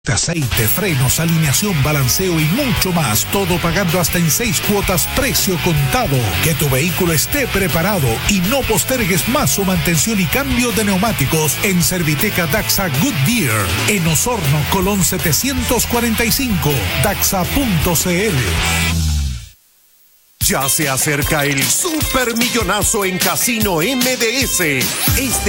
Aceite, frenos, alineación, balanceo y mucho más, todo pagando hasta en 6 cuotas precio contado. Que tu vehículo esté preparado y no postergues más su mantención y cambio de neumáticos en Serviteca Daxa Goodyear, en Osorno, Colón 745, daxa.cl. Ya se acerca el supermillonazo en Casino MDS. Este